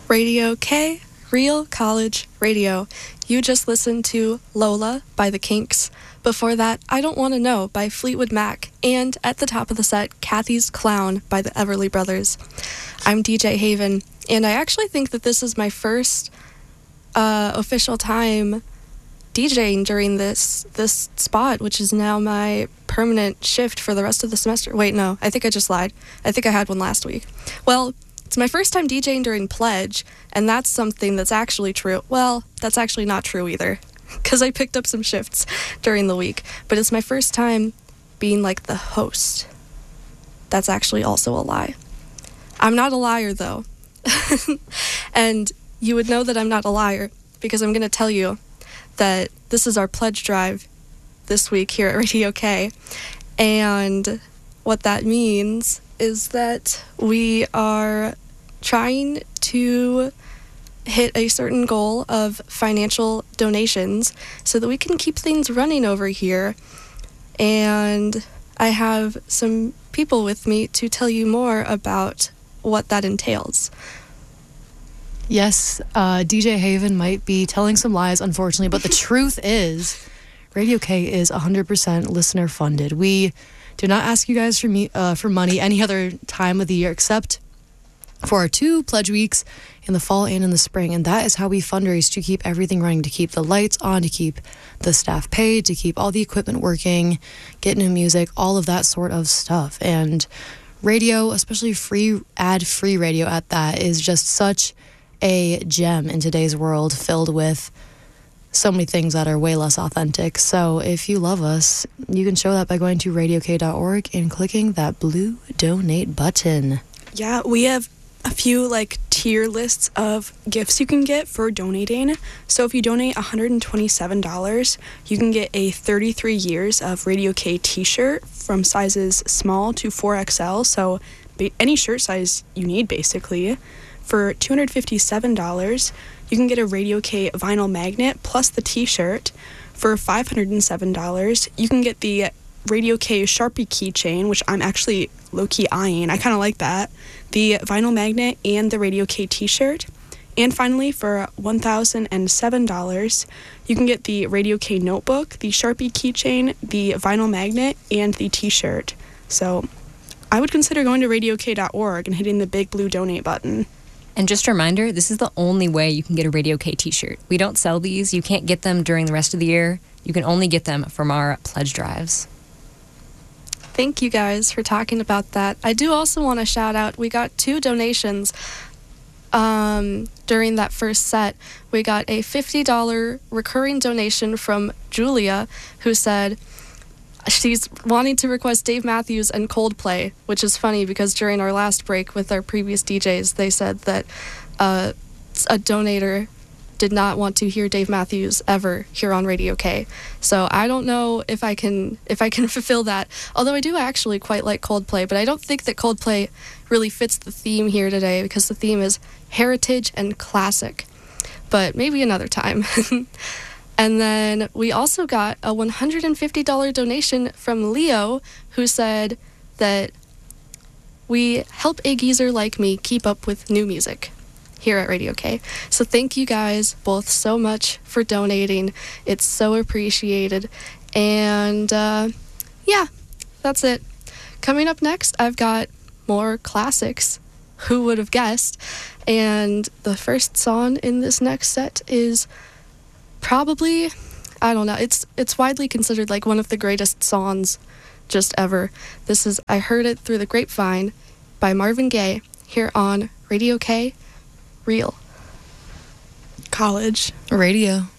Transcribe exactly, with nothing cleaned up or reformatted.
Radio K, Real College Radio. You just listened to Lola by The Kinks. Before that, I Don't Want to Know by Fleetwood Mac. And at the top of the set, Kathy's Clown by the Everly Brothers. I'm D J Haven, and I actually think that this is my first uh, official time DJing during this this spot, which is now my permanent shift for the rest of the semester. Wait, no, I think I just lied. I think I had one last week. Well, it's my first time DJing during Pledge, and that's something that's actually true. Well, that's actually not true either, because I picked up some shifts during the week. But it's my first time being like the host. That's actually also a lie. I'm not a liar, though. And you would know that I'm not a liar because I'm going to tell you that this is our pledge drive this week here at Radio K. And what that means is that we are trying to hit a certain goal of financial donations so that we can keep things running over here. And I have some people with me to tell you more about what that entails. Yes, uh, D J Haven might be telling some lies, unfortunately, but the truth is Radio K is one hundred percent listener funded. We do not ask you guys for me uh, for money any other time of the year except for our two pledge weeks in the fall and in the spring, and that is how we fundraise to keep everything running, to keep the lights on, to keep the staff paid, to keep all the equipment working, get new music, all of that sort of stuff. And radio, especially free ad-free radio at that, is just such a gem in today's world, filled with so many things that are way less authentic. So if you love us, you can show that by going to radio k dot org and clicking that blue donate button. Yeah, we have a few like tier lists of gifts you can get for donating. So if you donate one hundred twenty-seven dollars, you can get a thirty-three years of Radio K t-shirt from sizes small to four X L. So ba- any shirt size you need, basically. For two hundred fifty-seven dollars, you can get a Radio K vinyl magnet plus the t-shirt. For five hundred seven dollars, you can get the Radio K Sharpie keychain, which I'm actually low-key eyeing. I kind of like that. The vinyl magnet and the Radio K t-shirt. And finally, for one thousand seven dollars, you can get the Radio K notebook, the Sharpie keychain, the vinyl magnet, and the t-shirt. So I would consider going to radio k dot org and hitting the big blue donate button. And just a reminder, this is the only way you can get a Radio K t-shirt. We don't sell these. You can't get them during the rest of the year. You can only get them from our pledge drives. Thank you guys for talking about that. I do also want to shout out, we got two donations um, during that first set. We got a fifty dollars recurring donation from Julia, who said she's wanting to request Dave Matthews and Coldplay, which is funny because during our last break with our previous D Js, they said that uh, a donator did not want to hear Dave Matthews ever here on Radio K. So I don't know if I can if I can fulfill that. Although I do actually quite like Coldplay, but I don't think that Coldplay really fits the theme here today because the theme is heritage and classic. But maybe another time. And then we also got a one hundred fifty dollars donation from Leo, who said that we help a geezer like me keep up with new music here at Radio K. So thank you guys both so much for donating. It's so appreciated. And uh, yeah, that's it. Coming up next, I've got more classics. Who would have guessed? And the first song in this next set is probably, I don't know, it's it's widely considered like one of the greatest songs just ever. This is I Heard It Through the Grapevine by Marvin Gaye here on Radio K, Real College Radio.